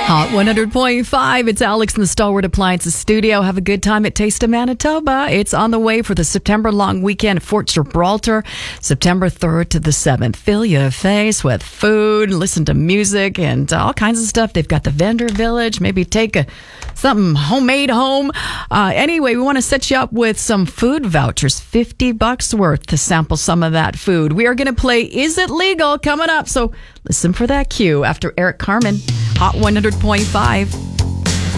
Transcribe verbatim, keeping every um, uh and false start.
Hot one hundred point five. It's Alex in the Stalwart Appliances studio. Have a good time at Taste of Manitoba. It's on the way for the September long weekend at Fort Gibraltar, September third to the seventh. Fill your face with food, listen to music, and all kinds of stuff. They've got the vendor village. Maybe take a, something homemade home. Uh, anyway, we want to set you up with some food vouchers, fifty bucks worth to sample some of that food. We are going to play Is It Legal coming up. So listen for that cue after Eric Carmen. Hot one hundred point five.